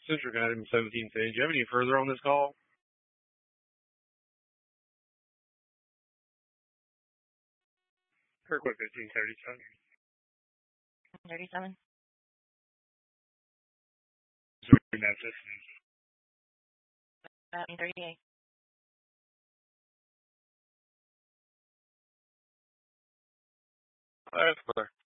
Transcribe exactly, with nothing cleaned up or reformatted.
Centric item seventeen saying, do you have any further on this call? Kirkwood fifteen thirty-seven. thirty-seven. Memphis. thirty-eight. That's clear.